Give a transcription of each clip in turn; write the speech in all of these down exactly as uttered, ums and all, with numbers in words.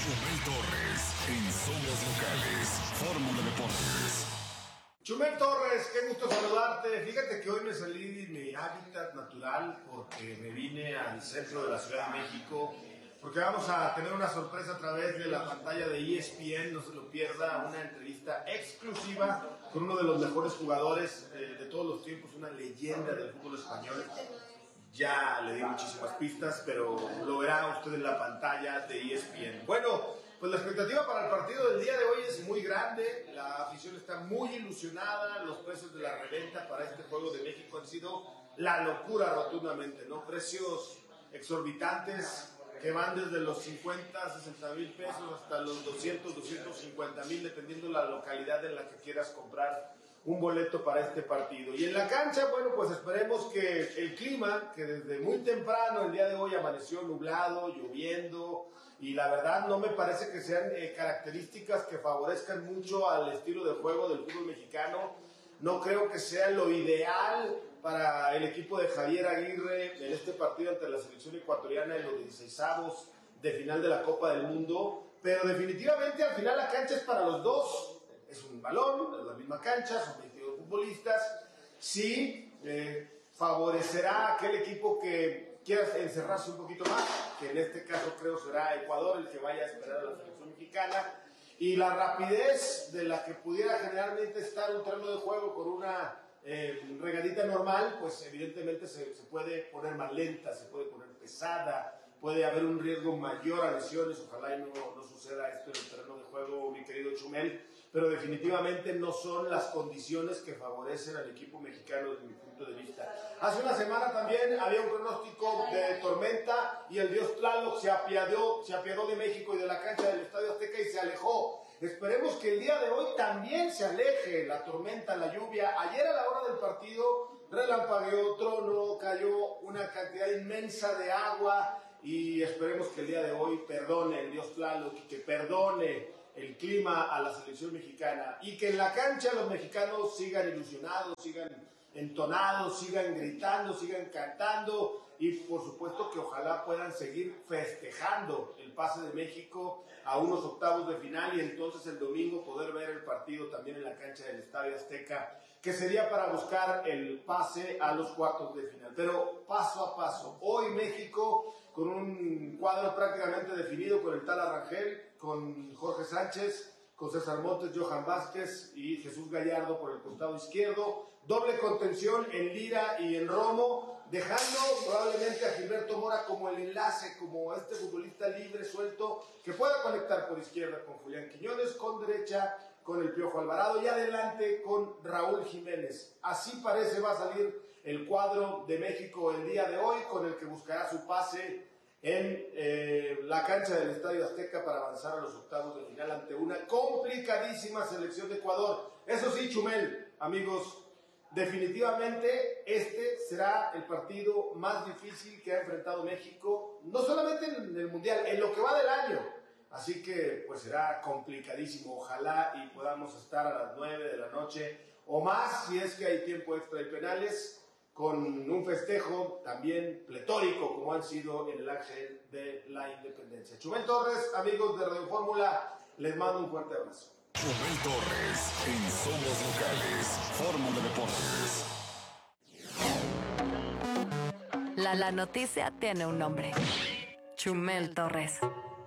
Chumel Torres en Somos Locales, Fórmula Deportes. Chumel Torres, qué gusto saludarte. Fíjate que hoy me salí de mi hábitat natural porque me vine al centro de la Ciudad de México, porque vamos a tener una sorpresa a través de la pantalla de E S P N, no se lo pierda, una entrevista exclusiva con uno de los mejores jugadores eh, de todos los tiempos, una leyenda del fútbol español. Ya le di muchísimas pistas, pero lo verá usted en la pantalla de E S P N. Bueno, pues la expectativa para el partido del día de hoy es muy grande, la afición está muy ilusionada, los precios de la reventa para este Juego de México han sido la locura rotundamente, ¿no? Precios exorbitantes que van desde los cincuenta, sesenta mil pesos hasta los doscientos, doscientos cincuenta mil, dependiendo la localidad en la que quieras comprar un boleto para este partido. Y en la cancha, bueno, pues esperemos que el clima, que desde muy temprano el día de hoy amaneció nublado, lloviendo, y la verdad no me parece que sean eh, características que favorezcan mucho al estilo de juego del fútbol mexicano. No creo que sea lo ideal para el equipo de Javier Aguirre en este partido ante la selección ecuatoriana en los dieciseisavos de final de la Copa del Mundo, pero definitivamente al final la cancha es para los dos. Es un balón, es la misma cancha, son veintidós futbolistas. Sí, eh, favorecerá a aquel equipo que quiera encerrarse un poquito más, que en este caso creo será Ecuador el que vaya a esperar a la selección mexicana. Y la rapidez de la que pudiera generalmente estar un terreno de juego con una eh, regadita normal, pues evidentemente se, se puede poner más lenta, se puede poner pesada, puede haber un riesgo mayor a lesiones. Ojalá y no, no suceda esto en el terreno de juego, mi querido Chumel, pero definitivamente no son las condiciones que favorecen al equipo mexicano desde mi punto de vista. Hace una semana también había un pronóstico de tormenta y el dios Tlaloc se apiadó, se apiadó de México y de la cancha del Estadio Azteca y se alejó. Esperemos que el día de hoy también se aleje la tormenta, la lluvia. Ayer a la hora del partido relampagueó, tronó, cayó una cantidad inmensa de agua y esperemos que el día de hoy perdone el dios Tlaloc y que perdone el clima a la selección mexicana y que en la cancha los mexicanos sigan ilusionados, sigan entonados, sigan gritando, sigan cantando y por supuesto que ojalá puedan seguir festejando el pase de México a unos octavos de final y entonces el domingo poder ver el partido también en la cancha del Estadio Azteca, que sería para buscar el pase a los cuartos de final. Pero paso a paso, hoy México con un cuadro prácticamente definido con el Tala Rangel, con Jorge Sánchez, con César Montes, Johan Vázquez y Jesús Gallardo por el costado izquierdo, doble contención en Lira y en Romo, dejando probablemente a Gilberto Mora como el enlace, como este futbolista libre, suelto, que pueda conectar por izquierda con Julián Quiñones, con derecha con el Piojo Alvarado y adelante con Raúl Jiménez. Así parece va a salir el cuadro de México el día de hoy, con el que buscará su pase en eh, la cancha del Estadio Azteca para avanzar a los octavos de final ante una complicadísima selección de Ecuador. Eso sí, Chumel, amigos, definitivamente este será el partido más difícil que ha enfrentado México, no solamente en el Mundial, en lo que va del año. Así que pues será complicadísimo. Ojalá y podamos estar a las nueve de la noche o más, si es que hay tiempo extra y penales, con un festejo también pletórico como han sido en el Ángel de la Independencia. Chumel Torres, amigos de Radio Fórmula, les mando un fuerte abrazo. Chumel Torres en Somos Locales, Fórmula Deportes. La, la noticia tiene un nombre. Chumel Torres.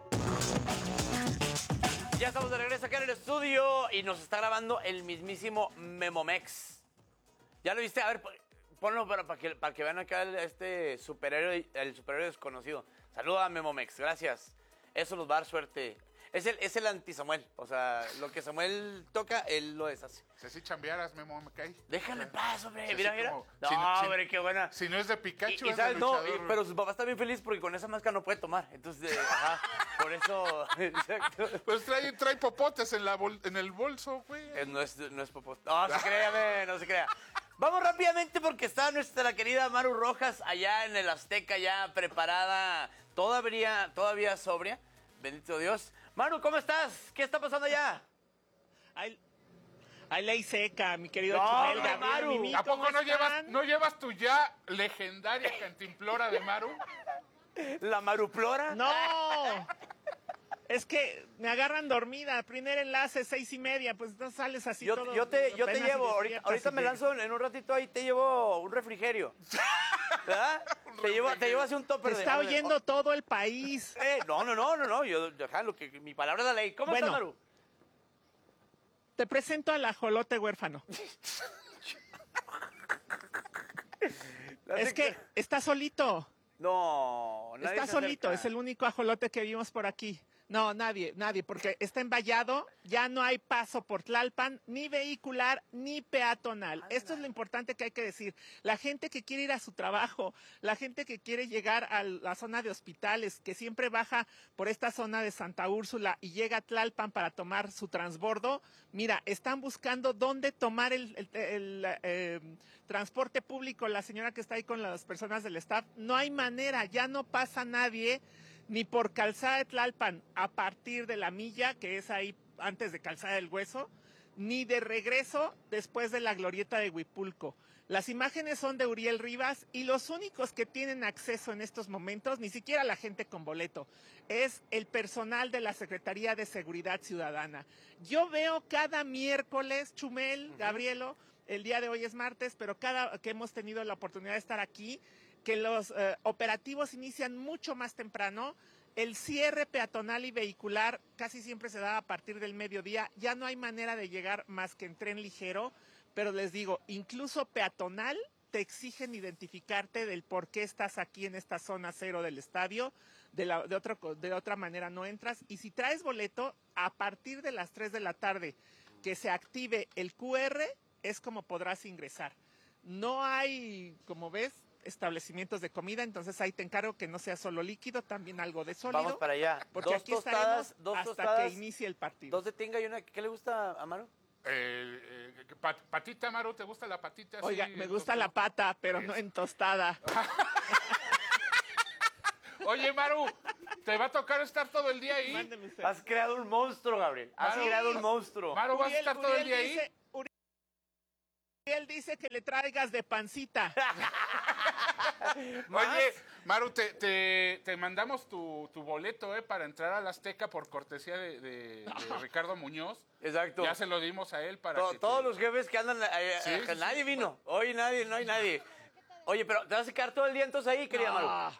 Ya estamos de regreso acá en el estudio y nos está grabando el mismísimo Memomex. ¿Ya lo viste? A ver, ponlo para, para, que, para que vean acá el, este superhéroe, el superhéroe desconocido. Saluda a Memomex, gracias. Eso nos va a dar suerte. Es el, es el anti-Samuel. O sea, lo que Samuel toca, él lo deshace. Si así chambearas, Memo, me cae. Déjale en paz, hombre. Si mira, mira. como, no, si, hombre, qué buena. Si no es de Pikachu, y, y es sabes, de no, luchador. y, pero su papá está bien feliz porque con esa máscara no puede tomar. Entonces, eh, ajá, por eso. Exacto. Pues trae, trae popotes en, la bol, en el bolso, güey. Eh, no es, no es popó. No, se crea, no se crea. Vamos rápidamente porque está nuestra querida Maru Rojas allá en el Azteca, ya preparada, todavía, todavía sobria. Bendito Dios. Maru, ¿cómo estás? ¿Qué está pasando allá? Ay, ay ley seca, mi querido No, Chumel, hombre, Gabriel, Maru. Mimi, ¿A poco ¿cómo no están? llevas, no llevas tu ya legendaria cantimplora de Maru? ¿La Maruplora? ¡No! Es que me agarran dormida. Primer enlace, seis y media. Pues no sales así Yo, todo. yo te, yo te apenas llevo, y ahorita, despiertas ahorita y me llegas. lanzo en un ratito ahí, te llevo un refrigerio. ¿Verdad? te, llevo, te llevo así un Te topper de... está oyendo todo el país. Eh, no, no, no, no, no, yo, ajá, lo que, mi palabra es la ley. ¿Cómo Bueno. estás, Maru? Te presento al ajolote huérfano. Es que está solito. No, nadie Está se solito, acerca. es el único ajolote que vimos por aquí. No, nadie, nadie, porque está envallado, ya no hay paso por Tlalpan, ni vehicular, ni peatonal. Esto es lo importante que hay que decir. La gente que quiere ir a su trabajo, la gente que quiere llegar a la zona de hospitales, que siempre baja por esta zona de Santa Úrsula y llega a Tlalpan para tomar su transbordo, mira, están buscando dónde tomar el, el- el, eh, transporte público. La señora que está ahí con las personas del staff, no hay manera, ya no pasa nadie ni por Calzada de Tlalpan a partir de la milla, que es ahí antes de Calzada del Hueso, ni de regreso después de la glorieta de Huipulco. Las imágenes son de Uriel Rivas y los únicos que tienen acceso en estos momentos, ni siquiera la gente con boleto, es el personal de la Secretaría de Seguridad Ciudadana. Yo veo cada miércoles, Chumel, Gabrielo, el día de hoy es martes, pero cada que hemos tenido la oportunidad de estar aquí, que los eh, operativos inician mucho más temprano. El cierre peatonal y vehicular casi siempre se da a partir del mediodía. Ya no hay manera de llegar más que en tren ligero, pero les digo, incluso peatonal te exigen identificarte del por qué estás aquí en esta zona cero del estadio. De, la, de, otro, de otra manera no entras. Y si traes boleto, a partir de las tres de la tarde que se active el Q R, es como podrás ingresar. No hay, como ves, establecimientos de comida, entonces ahí te encargo que no sea solo líquido, también algo de sólido. Vamos para allá. Porque dos aquí tostadas, estaremos dos hasta tostadas, que inicie el partido. dos de tinga y una... ¿Qué le gusta a Maru? Eh, eh, pat- patita, Maru, ¿te gusta la patita? así, Oiga, me en gusta tu- la pata, pero no en tostada. Oye, Maru, ¿te va a tocar estar todo el día ahí? Mándeme usted. Has creado un monstruo, Gabriel. Has Maru, creado un monstruo. Maru, ¿vas a estar todo el día ahí? dice, Uriel dice que le traigas de pancita. Oye, Maru, te, te, te mandamos tu, tu boleto eh, para entrar al Azteca por cortesía de, de- de Ricardo Muñoz. Exacto. Ya se lo dimos a él para To- que todos te- los jefes que andan... eh, Sí, eh, sí, sí. nadie vino. Hoy nadie, no hay nadie. Oye, pero ¿te vas a quedar todo el día entonces ahí, querida Maru? Ah.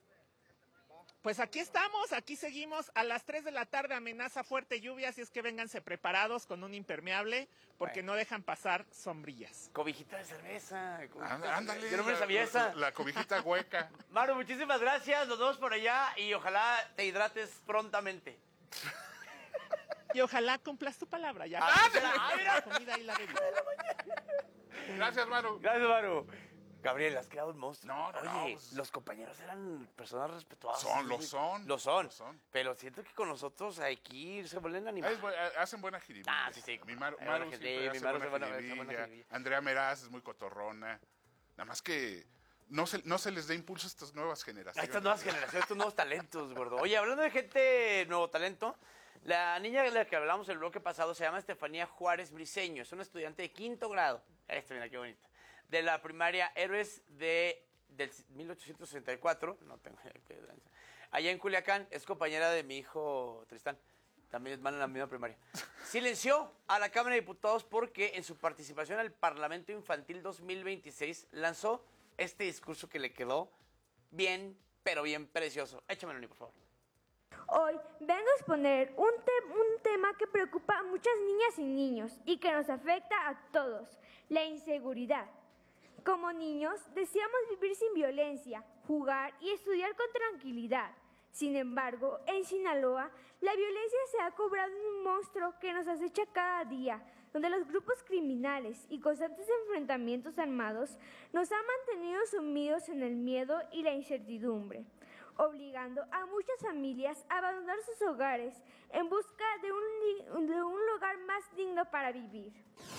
Pues aquí estamos, aquí seguimos. A las tres de la tarde amenaza fuerte lluvia, así es que vénganse preparados con un impermeable, porque Bueno. no dejan pasar sombrillas. Cobijita de cerveza. cobijita Anda- de- Ándale. Yo no me la- sabía esa. La, la cobijita hueca. Maru, muchísimas gracias. Nos vemos por allá y ojalá te hidrates prontamente. Y ojalá cumplas tu palabra ya. Ah, mira. La comida y la bebida. Gracias, Maru. Gracias, Maru. Gabriel, has creado un monstruo. No, no, Oye, no, pues- los compañeros eran personas respetuosas. Son, lo son, Lo son. lo son. Pero siento que con nosotros aquí se vuelven animales. Es bu- hacen buena jiribilla. Ah, sí, sí. Mi Maru, Hay Maru buena siempre jiribilla, hace mi Maru buena hace buena- hace jiribilla. buena jiribilla. Andrea Meraz es muy cotorrona. Nada más que no se, no se les dé impulso a estas nuevas A generaciones. estas nuevas generaciones, estos nuevos talentos, gordo. Oye, hablando de gente nuevo talento, la niña de la que hablamos el bloque pasado se llama Estefanía Juárez Briseño. Es una estudiante de quinto grado. Esta, mira qué bonita. De la primaria Héroes de, del mil ochocientos sesenta y cuatro. No tengo idea qué danza. Allá en Culiacán, es compañera de mi hijo Tristán. También van en la misma primaria. Silenció a la Cámara de Diputados porque en su participación al Parlamento Infantil dos mil veintiséis lanzó este discurso que le quedó bien, pero bien precioso. Échamelo, Ni, por favor. Hoy vengo a exponer un, te- un tema que preocupa a muchas niñas y niños y que nos afecta a todos, la inseguridad. Como niños deseamos vivir sin violencia, jugar y estudiar con tranquilidad. Sin embargo, en Sinaloa, la violencia se ha cobrado en un monstruo que nos acecha cada día, donde los grupos criminales y constantes enfrentamientos armados nos han mantenido sumidos en el miedo y la incertidumbre, obligando a muchas familias a abandonar sus hogares en busca de un, li- de un lugar más digno para vivir.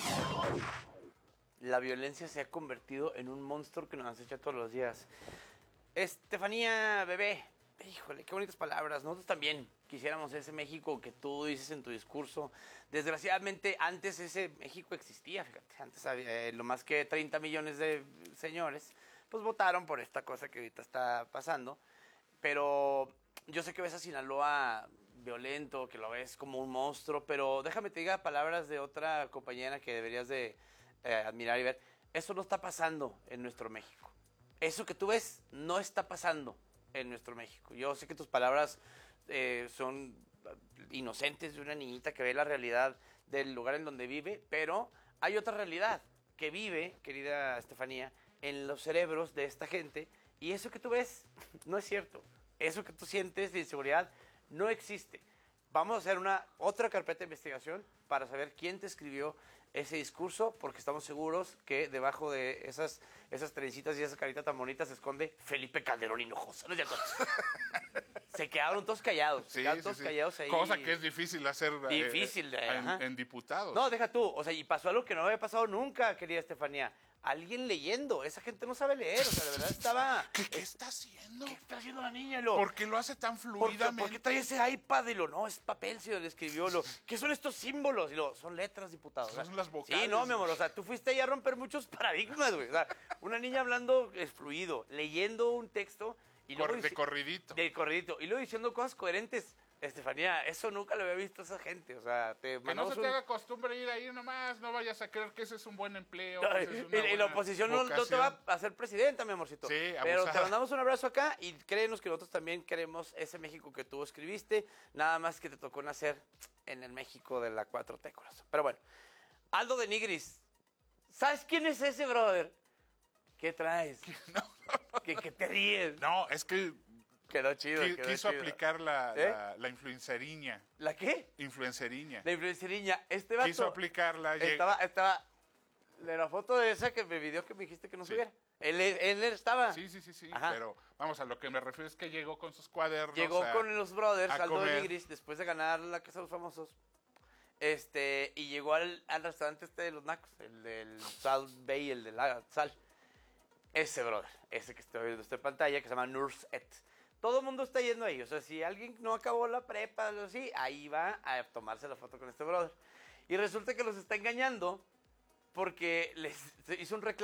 La violencia se ha convertido en un monstruo que nos acecha todos los días. Estefanía, bebé, híjole, qué bonitas palabras. Nosotros también quisiéramos ese México que tú dices en tu discurso. Desgraciadamente, antes ese México existía, fíjate. Antes había eh, lo más que treinta millones de señores, pues votaron por esta cosa que ahorita está pasando. Pero yo sé que ves a Sinaloa violento, que lo ves como un monstruo, pero déjame te diga palabras de otra compañera que deberías de eh, admirar y ver. Eso no está pasando en nuestro México. Eso que tú ves no está pasando en nuestro México. Yo sé que tus palabras eh, son inocentes de una niñita que ve la realidad del lugar en donde vive, pero hay otra realidad que vive, querida Estefanía, en los cerebros de esta gente, y eso que tú ves no es cierto. Eso que tú sientes de inseguridad no existe. Vamos a hacer una otra carpeta de investigación para saber quién te escribió ese discurso, porque estamos seguros que debajo de esas, esas trencitas y esa carita tan bonita se esconde Felipe Calderón Hinojosa. ¿No es cierto? Se quedaron todos callados. Sí, se quedaron sí, todos sí. callados ahí. Cosa que es difícil hacer eh, Difícil, eh, ajá. en, en diputados. No, deja tú. O sea, y pasó algo que no había pasado nunca, querida Estefanía. Alguien leyendo. Esa gente no sabe leer. O sea, de verdad estaba... ¿Qué, qué está haciendo? ¿Qué está haciendo la niña? Lo, ¿Por qué lo hace tan ¿Por qué, fluidamente? por qué trae ese iPad? Y lo, no, es papel, si lo escribió. Lo, ¿qué son estos símbolos? Y lo, son letras, diputados. Son las vocales. Sí, no, mi amor. O sea, tú fuiste ahí a romper muchos paradigmas, güey. O sea, una niña hablando es fluido, leyendo un texto... Y luego Cor- de dici- corridito. De corridito. Y luego diciendo cosas coherentes. Estefanía, eso nunca lo había visto a esa gente. O sea, te Que no mandamos se te un- haga costumbre ir ahí nomás, no vayas a creer que ese es un buen empleo. No, que esa es y, una y la buena oposición no, no te vocación. va a hacer presidenta, mi amorcito. Sí, pero abusada. te mandamos un abrazo acá y créenos que nosotros también queremos ese México que tú escribiste, nada más que te tocó nacer en el México de la cuatro T, corazón. Pero bueno, Aldo de Nigris, ¿sabes quién es ese, brother? ¿Qué traes? ¿Qué, qué te ríes? No, es que Quedó chido, qui- quedó quiso chido. aplicar la, ¿Eh? la, la influenceriña. ¿La qué? Influenceriña. La influenceriña. Este vato Quiso aplicarla. lleg- estaba, estaba, de la foto de esa que me pidió que me dijiste que no Sí. subiera. Él, él estaba. Sí, sí, sí, sí. Ajá. Pero vamos, a lo que me refiero es que llegó con sus cuadernos. Llegó a- con los brothers, a Aldo de comer. Nigris, después de ganar la Casa de los Famosos. Este, y llegó al, al restaurante este de los nacos, el del Salt Bay, el de la sal. Ese brother, ese que estoy viendo en pantalla, que se llama Nurse Et. Todo el mundo está yendo ahí. O sea, si alguien no acabó la prepa o así, ahí va a tomarse la foto con este brother. Y resulta que los está engañando porque les hizo un reclamo.